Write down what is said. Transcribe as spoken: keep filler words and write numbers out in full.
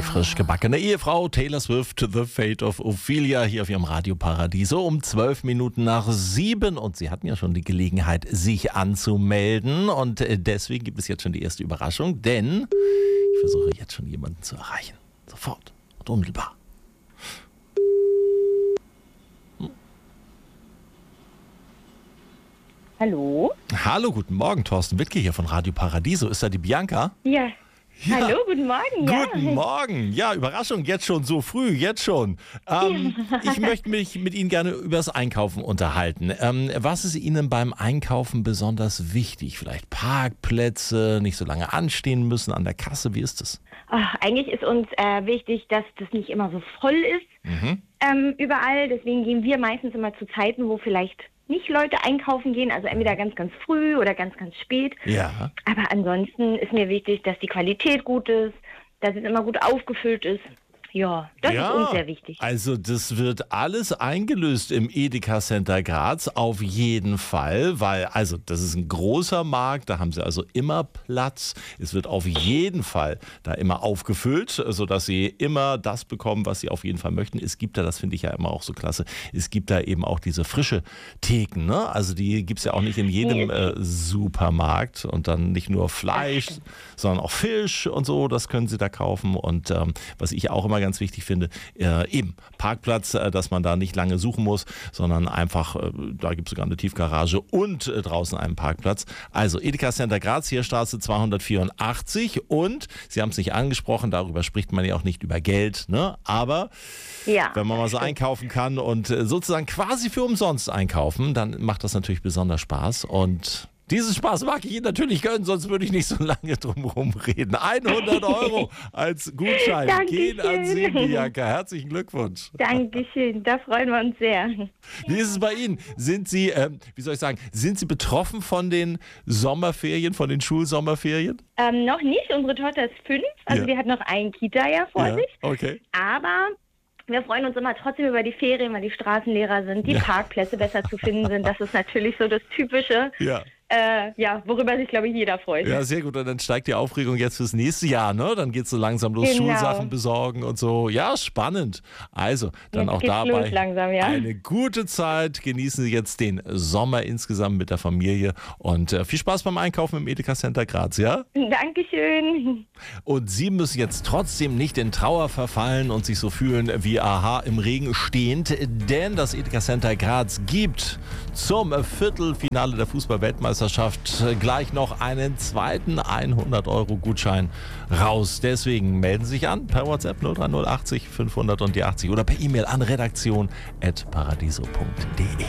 frisch gebackene Ehefrau Taylor Swift, The Fate of Ophelia, hier auf ihrem Radio Paradiso um zwölf Minuten nach sieben. Und Sie hatten ja schon die Gelegenheit, sich anzumelden. Und deswegen gibt es jetzt schon die erste Überraschung, denn ich versuche jetzt schon jemanden zu erreichen. Sofort und unmittelbar. Hm. Hallo? Hallo, guten Morgen, Thorsten Wittke hier von Radio Paradiso. Ist da die Bianca? Ja. Ja. Hallo, guten Morgen. Guten ja. Morgen. Ja, Überraschung, jetzt schon so früh, jetzt schon. Ähm, ich möchte mich mit Ihnen gerne über das Einkaufen unterhalten. Ähm, was ist Ihnen beim Einkaufen besonders wichtig? Vielleicht Parkplätze, nicht so lange anstehen müssen an der Kasse, wie ist das? Ach, eigentlich ist uns äh, wichtig, dass das nicht immer so voll ist Mhm. ähm, überall. Deswegen gehen wir meistens immer zu Zeiten, wo vielleicht nicht Leute einkaufen gehen. Also entweder ganz, ganz früh oder ganz, ganz spät. Ja. Aber ansonsten ist mir wichtig, dass die Qualität gut ist, dass es immer gut aufgefüllt ist. Ja, das ja, ist uns sehr wichtig. Also das wird alles eingelöst im Edeka Center Graz, auf jeden Fall, weil also das ist ein großer Markt, da haben sie also immer Platz. Es wird auf jeden Fall da immer aufgefüllt, sodass sie immer das bekommen, was sie auf jeden Fall möchten. Es gibt da, das finde ich ja immer auch so klasse, es gibt da eben auch diese frische Theken, ne? Also die gibt es ja auch nicht in jedem äh, Supermarkt und dann nicht nur Fleisch, sondern auch Fisch und so, das können sie da kaufen. Und ähm, was ich auch immer ganz wichtig finde, äh, eben Parkplatz, äh, dass man da nicht lange suchen muss, sondern einfach, äh, da gibt es sogar eine Tiefgarage und äh, draußen einen Parkplatz. Also Edeka Center Graz, hier Straße zweihundertvierundachtzig und Sie haben es nicht angesprochen, darüber spricht man ja auch nicht über Geld, ne? Aber Ja. wenn man mal so einkaufen kann und äh, sozusagen quasi für umsonst einkaufen, dann macht das natürlich besonders Spaß und diesen Spaß mag ich Ihnen natürlich gönnen, sonst würde ich nicht so lange drum herum reden. hundert Euro als Gutschein gehen an Sie, Bianca. Herzlichen Glückwunsch. Dankeschön, da freuen wir uns sehr. Wie ist es bei Ihnen? Sind Sie, ähm, wie soll ich sagen, sind Sie betroffen von den Sommerferien, von den Schulsommerferien? Ähm, noch nicht, unsere Tochter ist fünf, also Ja. die hat noch ein Kita-Jahr vor Ja, sich. okay. Aber wir freuen uns immer trotzdem über die Ferien, weil die Straßenlehrer sind, die Ja. Parkplätze besser zu finden sind. Das ist natürlich so das Typische, Ja. äh, ja, worüber sich, glaube ich, jeder freut. Ja, sehr gut. Und dann steigt die Aufregung jetzt fürs nächste Jahr, ne? Dann geht es so langsam los, Genau. Schulsachen besorgen und so. Ja, spannend. Also, dann Jetzt auch geht's dabei los langsam, ja. eine gute Zeit. Genießen Sie jetzt den Sommer insgesamt mit der Familie und äh, viel Spaß beim Einkaufen im Edeka Center Graz, ja? Dankeschön. Und Sie müssen jetzt trotzdem nicht in Trauer verfallen und sich so fühlen wie Aha im Regen stehend, denn das Edeka Center Graz gibt zum Viertelfinale der Fußball-Weltmeisterschaft gleich noch einen zweiten hundert Euro Gutschein raus. Deswegen melden Sie sich an per WhatsApp null drei null achtzig fünfhundert und die achtzig oder per E-Mail an redaktion at paradiso punkt de.